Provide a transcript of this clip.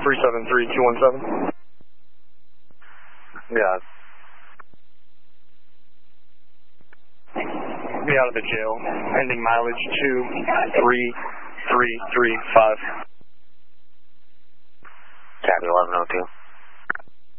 373217. Yeah. Be out of the jail. Ending mileage 23335. Tabby 1102.